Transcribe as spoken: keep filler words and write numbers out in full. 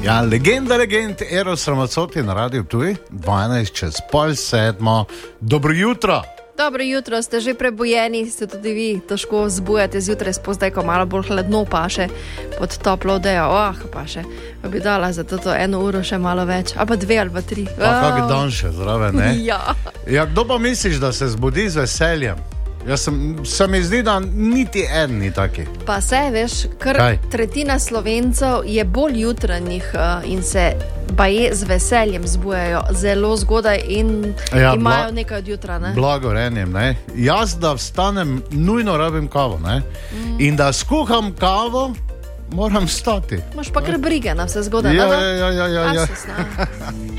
Ja, legenda, legend, Eros Ramazzotti na Radiu Ptuj, dvanajst čez pol sedmo. Dobro jutro. Dobro jutro, ste že prebujeni, ste tudi vi težko zbujate zjutraj, spozdaj, ko malo bolj hladno paše pod toplo odejo. Oh, paše, pa bi dala za to eno uro še malo več, ali pa dve ali pa tri. Pa oh. Kak dan še zraven, ne? Ja. Ja, kdo pa misliš, da se zbudi z veseljem? Jaz sem, se mi zdi, da niti en ni taki. Pa se, veš, kar Kaj? tretjina Slovencev je bolj jutranjih uh, in se baje z veseljem zbujajo zelo zgodaj in Ja, imajo bla- nekaj od jutra, ne? Blagorenjem, ne? Jaz, da vstanem, nujno rabim kavo, ne? Mm. In da skuham kavo, moram stati. Imaš pa kar brige na vse zgodaj, Ja, ne? ja, ja, ja, ja. A se zna.